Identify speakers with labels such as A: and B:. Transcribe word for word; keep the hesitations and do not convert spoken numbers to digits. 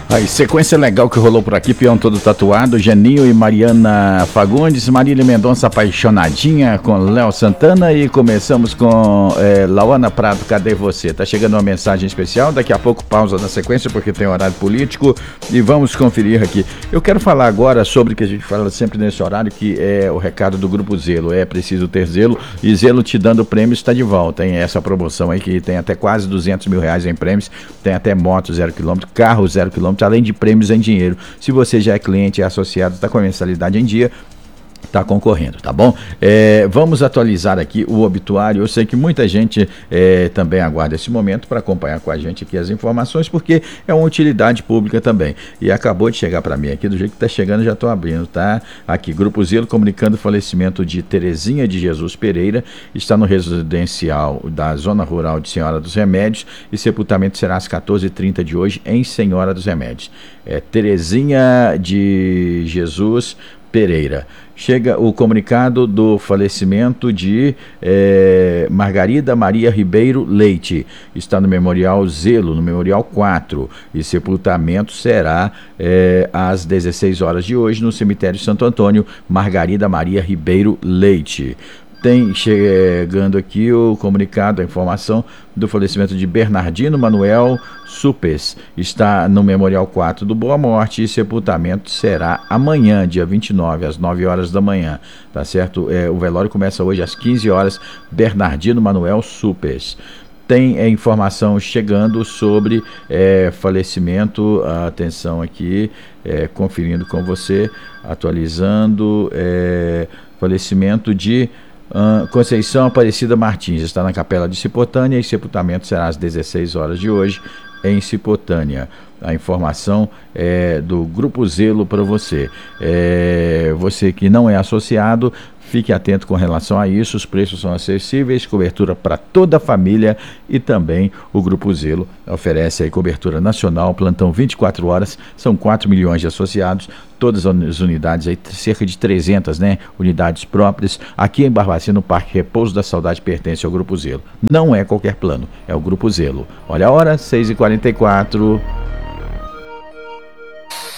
A: Aí, sequência legal que rolou por aqui, peão todo tatuado, Geninho e Mariana Fagundes, Marília Mendonça apaixonadinha com Léo Santana e começamos com é, Lauana Prado, cadê você? Tá chegando uma mensagem especial, daqui a pouco pausa na sequência porque tem horário político e vamos conferir aqui. Eu quero falar agora sobre o que a gente fala sempre nesse horário, que é o recado do Grupo Zelo, é preciso ter zelo e Zelo te dando prêmio está de volta, hein? Essa promoção aí que tem até quase duzentos mil reais em prêmios, tem até moto zero quilômetro, carro zero quilômetro, além de prêmios em dinheiro. Se você já é cliente e associado, está com a mensalidade em dia, está concorrendo, tá bom? É, vamos atualizar aqui o obituário. Eu sei que muita gente é, também aguarda esse momento para acompanhar com a gente aqui as informações, porque é uma utilidade pública também. E acabou de chegar para mim aqui, do jeito que está chegando, já estou abrindo, tá? Aqui, Grupo Zelo comunicando o falecimento de Terezinha de Jesus Pereira, está no residencial da Zona Rural de Senhora dos Remédios e sepultamento será às quatorze e trinta de hoje em Senhora dos Remédios. É Terezinha de Jesus Pereira. Chega o comunicado do falecimento de eh, Margarida Maria Ribeiro Leite. Está no Memorial Zelo, no Memorial quatro. E sepultamento será eh, às dezesseis horas de hoje no cemitério Santo Antônio, Margarida Maria Ribeiro Leite. Tem chegando aqui o comunicado, a informação do falecimento de Bernardino Manuel Supes. Está no Memorial quatro do Boa Morte e sepultamento será amanhã, dia vinte e nove, às nove horas da manhã. Tá certo? É, o velório começa hoje às quinze horas. Bernardino Manuel Supes. Tem é, informação chegando sobre é, falecimento, atenção aqui, é, conferindo com você, atualizando, é, falecimento de Uh, Conceição Aparecida Martins, está na Capela de Cipotânia e sepultamento será às dezesseis horas de hoje em Cipotânia. A informação é do Grupo Zelo para você. É, você que não é associado, fique atento com relação a isso, os preços são acessíveis, cobertura para toda a família e também o Grupo Zelo oferece aí cobertura nacional, plantão vinte e quatro horas, são quatro milhões de associados, todas as unidades, aí, cerca de trezentas, né, unidades próprias, aqui em Barbacena, no Parque Repouso da Saudade pertence ao Grupo Zelo. Não é qualquer plano, é o Grupo Zelo. Olha a hora, seis e quarenta e quatro.